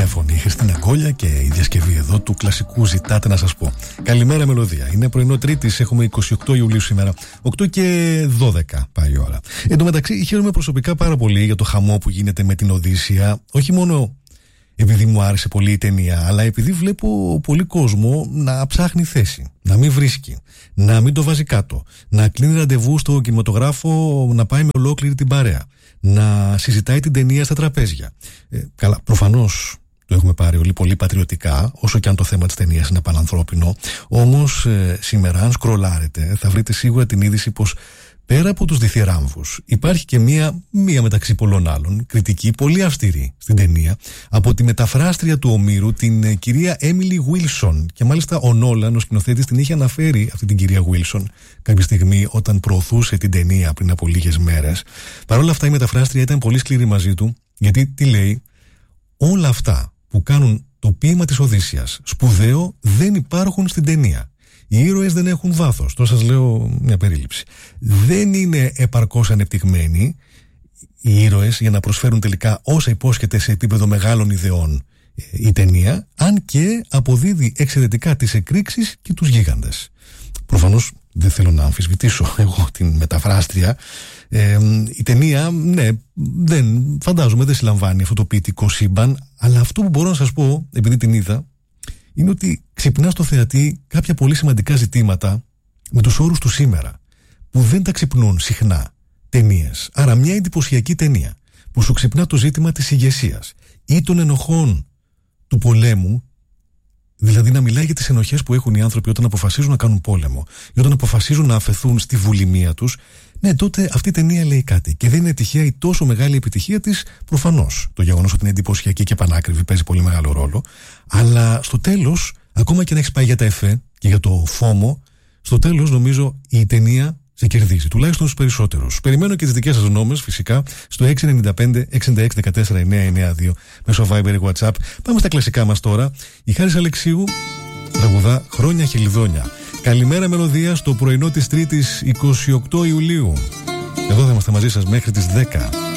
Ωραία φωνή, η Χριστίνα Γκόλια και η διασκευή εδώ του κλασικού Ζητάτε να σας πω. Καλημέρα μελωδία. Είναι πρωινό Τρίτης, έχουμε 28 Ιουλίου σήμερα, 8 και 12 πάει η ώρα. Εν τω μεταξύ, χαίρομαι προσωπικά πάρα πολύ για το χαμό που γίνεται με την Οδύσσεια. Όχι μόνο επειδή μου άρεσε πολύ η ταινία, αλλά επειδή βλέπω πολύ κόσμο να ψάχνει θέση, να μην βρίσκει, να μην το βάζει κάτω, να κλείνει ραντεβού στο κινηματογράφο, να πάει με ολόκληρη την παρέα, να συζητάει την ταινία στα τραπέζια. Καλά, προφανώς το έχουμε πάρει όλοι πολύ πατριωτικά, όσο και αν το θέμα της ταινίας είναι πανανθρώπινο. Όμως σήμερα, αν σκρολάρετε, θα βρείτε σίγουρα την είδηση πως πέρα από τους διθυράμβους υπάρχει και μία μεταξύ πολλών άλλων κριτική πολύ αυστηρή στην ταινία από τη μεταφράστρια του Ομήρου, την κυρία Έμιλι Γουίλσον. Και μάλιστα ο Νόλαν, ο σκηνοθέτης, την είχε αναφέρει αυτή την κυρία Γουίλσον κάποια στιγμή όταν προωθούσε την ταινία πριν από λίγες μέρες. Παρ' όλα αυτά η μεταφράστρια ήταν πολύ σκληρή μαζί του, γιατί τι λέει? Όλα αυτά που κάνουν το ποίημα της Οδύσσειας σπουδαίο δεν υπάρχουν στην ταινία. Οι ήρωες δεν έχουν βάθος. Τώρα σας λέω μια περίληψη. Δεν είναι επαρκώς ανεπτυγμένοι οι ήρωες για να προσφέρουν τελικά όσα υπόσχεται σε επίπεδο μεγάλων ιδεών η ταινία, αν και αποδίδει εξαιρετικά τις εκρήξεις και τους γίγαντες. Προφανώς δεν θέλω να αμφισβητήσω εγώ την μεταφράστρια. Η ταινία, ναι, φαντάζομαι δεν συλλαμβάνει αυτό το ποιητικό σύμπαν, αλλά αυτό που μπορώ να σας πω, επειδή την είδα, είναι ότι ξυπνά στο θεατή κάποια πολύ σημαντικά ζητήματα με τους όρους του σήμερα, που δεν τα ξυπνούν συχνά ταινίες. Άρα μια εντυπωσιακή ταινία που σου ξυπνά το ζήτημα της ηγεσίας ή των ενοχών του πολέμου, δηλαδή να μιλάει για τις ενοχές που έχουν οι άνθρωποι όταν αποφασίζουν να κάνουν πόλεμο ή όταν αποφασίζουν να αφεθούν στη βουλημία τους. Ναι, τότε αυτή η ταινία λέει κάτι. Και δεν είναι τυχαία η τόσο μεγάλη επιτυχία της, προφανώς. Το γεγονός ότι είναι εντυπωσιακή και πανάκριβη παίζει πολύ μεγάλο ρόλο. Αλλά στο τέλος, ακόμα και να έχεις πάει για τα εφέ και για το φόμο, στο τέλος νομίζω η ταινία σε κερδίζει. Τουλάχιστον στους περισσότερους. Περιμένω και τις δικές σας γνώμες, φυσικά, στο 695-6614-992 μέσω Viber ή WhatsApp. Πάμε στα κλασικά μας τώρα. Η Χάρης Αλεξίου τραγουδά Χρόνια Χελιδόνια. Καλημέρα μελωδία στο πρωινό της Τρίτης 28 Ιουλίου. Εδώ θα είμαστε μαζί σας μέχρι τις 10.